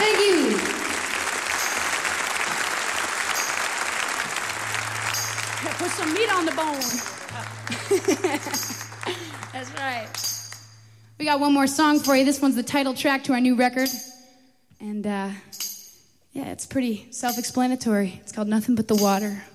Thank you. Put some meat on the bone. That's right. We got one more song for you. This one's the title track to our new record. And, yeah, it's pretty self-explanatory. It's called Nothing But the Water.